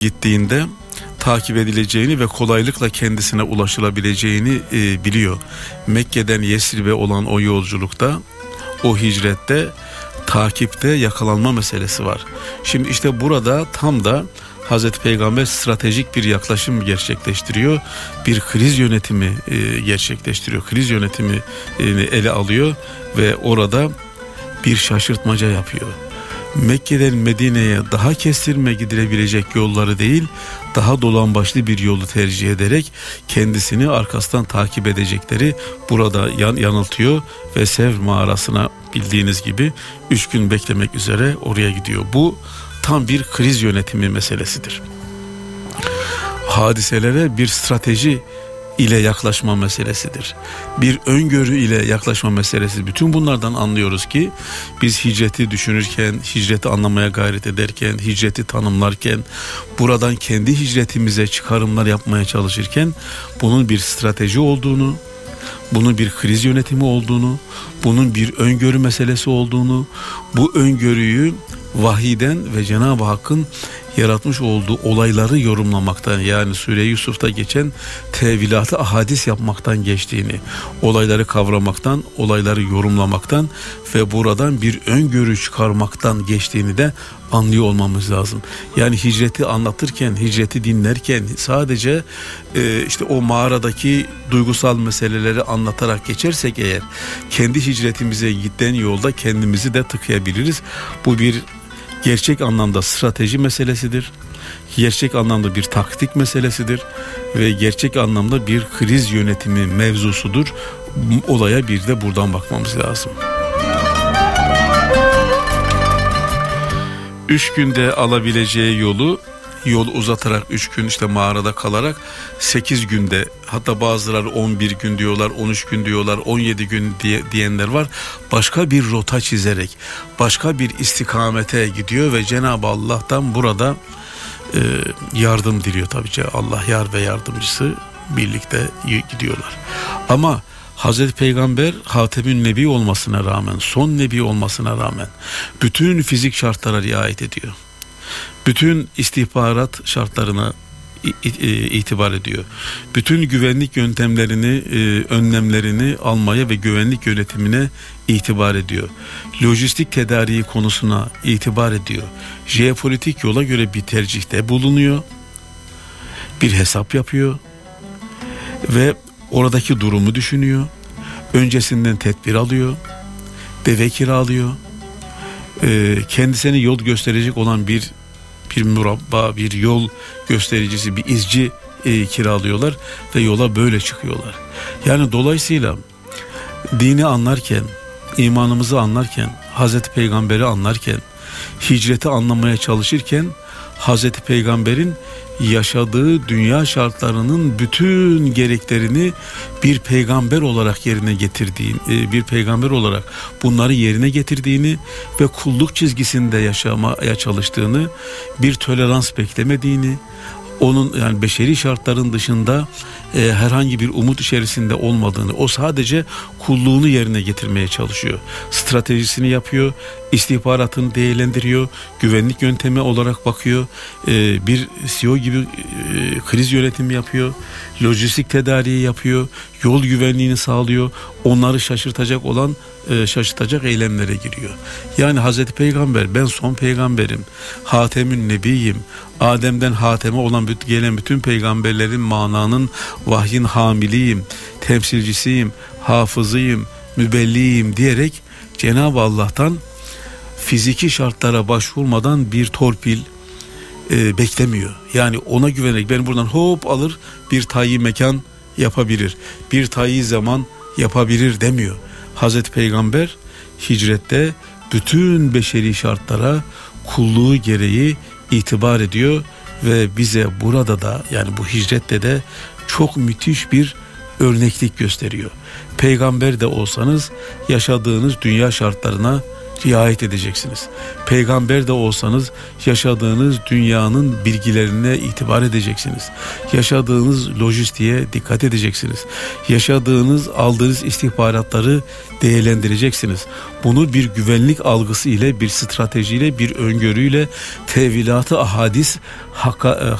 gittiğinde takip edileceğini ve kolaylıkla kendisine ulaşılabileceğini biliyor. Mekke'den Yesrib'e olan o yolculukta, o hicrette takipte yakalanma meselesi var. Şimdi işte burada tam da Hazreti Peygamber stratejik bir yaklaşım gerçekleştiriyor. Bir kriz yönetimi gerçekleştiriyor. Kriz yönetimi ele alıyor ve orada bir şaşırtmaca yapıyor. Mekke'den Medine'ye daha kestirme gidilebilecek yolları değil, daha dolambaçlı bir yolu tercih ederek kendisini arkasından takip edecekleri burada yanıltıyor ve Sevr mağarasına bildiğiniz gibi 3 gün beklemek üzere oraya gidiyor. Bu tam bir kriz yönetimi meselesidir. Hadiselere bir strateji ile yaklaşma meselesidir. Bir öngörü ile yaklaşma meselesi. Bütün bunlardan anlıyoruz ki biz hicreti düşünürken, hicreti anlamaya gayret ederken, hicreti tanımlarken, buradan kendi hicretimize çıkarımlar yapmaya çalışırken bunun bir strateji olduğunu, bunun bir kriz yönetimi olduğunu, bunun bir öngörü meselesi olduğunu, bu öngörüyü vahiyden ve Cenab-ı Hakk'ın yaratmış olduğu olayları yorumlamaktan, yani Sure-i Yusuf'ta geçen tevilatı ahadis yapmaktan geçtiğini, olayları kavramaktan, olayları yorumlamaktan ve buradan bir öngörü çıkarmaktan geçtiğini de anlıyor olmamız lazım. Yani hicreti anlatırken, hicreti dinlerken sadece işte o mağaradaki duygusal meseleleri anlatarak geçersek eğer, kendi hicretimize giden yolda kendimizi de tıkayabiliriz. Bu bir gerçek anlamda strateji meselesidir. Gerçek anlamda bir taktik meselesidir ve gerçek anlamda bir kriz yönetimi mevzusudur. Olaya bir de buradan bakmamız lazım. 3 günde alabileceği yol uzatarak 3 gün işte mağarada kalarak 8 günde, hatta bazıları 11 gün diyorlar, 13 gün diyorlar, 17 gün diyenler var. Başka bir rota çizerek başka bir istikamete gidiyor ve Cenab-ı Allah'tan burada yardım diliyor tabii ki. Allah yar ve yardımcısı, birlikte gidiyorlar. Ama Hazreti Peygamber Hatemün Nebi olmasına rağmen, son Nebi olmasına rağmen bütün fizik şartlara riayet ediyor. Bütün istihbarat şartlarına itibar ediyor. Bütün güvenlik yöntemlerini, önlemlerini almaya ve güvenlik yönetimine itibar ediyor. Lojistik tedariği konusuna itibar ediyor. Jeopolitik yola göre bir tercihte bulunuyor. Bir hesap yapıyor ve oradaki durumu düşünüyor. Öncesinden tedbir alıyor. Deve kiralıyor. Kendisine yol gösterecek olan bir murabba, bir yol göstericisi, bir izci kiralıyorlar ve yola böyle çıkıyorlar. Yani dolayısıyla dini anlarken, imanımızı anlarken, Hazreti Peygamber'i anlarken, hicreti anlamaya çalışırken Hazreti Peygamber'in yaşadığı dünya şartlarının bütün gereklerini bir peygamber olarak yerine getirdiğini, bir peygamber olarak bunları yerine getirdiğini ve kulluk çizgisinde yaşamaya çalıştığını, bir tolerans beklemediğini, onun yani beşeri şartların dışında herhangi bir umut içerisinde olmadığını, o sadece kulluğunu yerine getirmeye çalışıyor. Stratejisini yapıyor, istihbaratını değerlendiriyor, güvenlik yöntemi olarak bakıyor, bir CEO gibi kriz yönetimi yapıyor, lojistik tedariği yapıyor, yol güvenliğini sağlıyor, onları şaşırtacak eylemlere giriyor. Yani Hazreti Peygamber, ben son peygamberim, Hatemün Nebiyim, Adem'den Hatem'e olan gelen bütün peygamberlerin mananın, vahyin hamiliyim, temsilcisiyim, hafızıyım, mübelliyim diyerek Cenab-ı Allah'tan fiziki şartlara başvurmadan bir torpil beklemiyor. Yani ona güvenerek ben buradan hop alır bir tayyi mekan yapabilir, bir tayyi zaman yapabilir demiyor. Hazreti Peygamber hicrette bütün beşeri şartlara kulluğu gereği itibar ediyor ve bize burada da, yani bu hicrette de çok müthiş bir örneklik gösteriyor. Peygamber de olsanız yaşadığınız dünya şartlarına riayet edeceksiniz. Peygamber de olsanız yaşadığınız dünyanın bilgilerine itibar edeceksiniz. Yaşadığınız lojistiğe dikkat edeceksiniz. Aldığınız istihbaratları değerlendireceksiniz. Bunu bir güvenlik algısı ile, bir stratejiyle, bir öngörüyle, tevilatı ahadis